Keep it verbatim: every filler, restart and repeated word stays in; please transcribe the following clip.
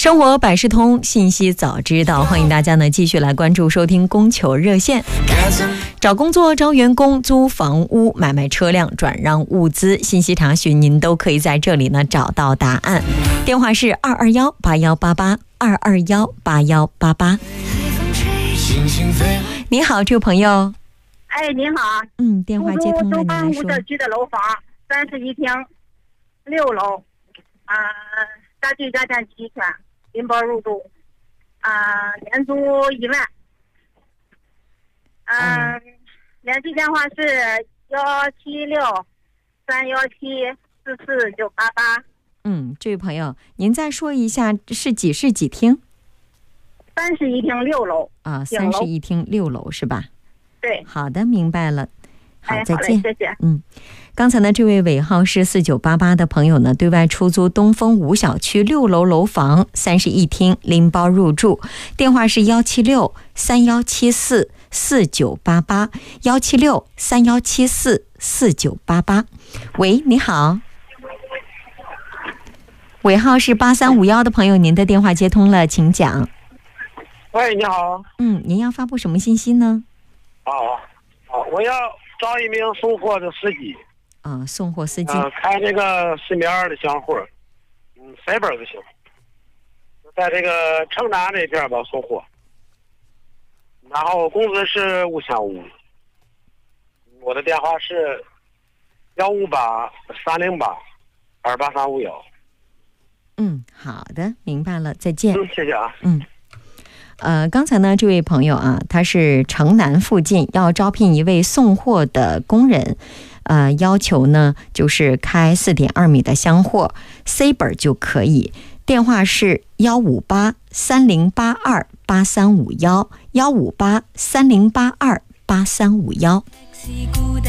生活百事通，信息早知道，欢迎大家呢继续来关注收听供求热线。找工作、招员工、租房屋、买卖车辆、转让物资，信息查询您都可以在这里呢找到答案。电话是二二幺八幺八八二二幺八幺八八。你好，这位朋友。 哎，您好。 嗯，电话接通了，您来说。 周班社区的楼房，三室一厅，六楼，啊、呃，家具家电齐全，拎包入住，啊、呃，年租一万。嗯、呃，嗯联系电话是幺七六三幺七四四九八八。 嗯，这位朋友，您再说一下是几室几厅？ 三室一厅六楼。 啊，三室一厅六楼是吧？ 对。 好的，明白了。好， 哎、 再见。 谢谢。 嗯，刚才呢，这位尾号是四九八八的朋友呢，对外出租东风五小区六楼楼房，三室一厅，拎包入住，电话是幺七六三幺七四四九八八，幺七六三幺七四四九八八。喂，你好。尾号是八三五幺的朋友，您的电话接通了，请讲。 喂，你好。 嗯，您要发布什么信息呢？ 哦哦，我要找一名送货的司机。 啊、哦，送货司机。 呃，开这个市面的小货，嗯，塞本就行。在这个城南这片吧送货，然后工资是五千五。我的电话是幺五八三零八二八三五幺。 嗯，好的，明白了，再见。 嗯，谢谢啊。 嗯。呃，刚才呢，这位朋友啊，他是城南附近要招聘一位送货的工人，呃，要求呢就是开四点二米的箱货 ，C 本就可以。电话是幺五八三零八二八三五幺，幺五八三零八二八三五幺。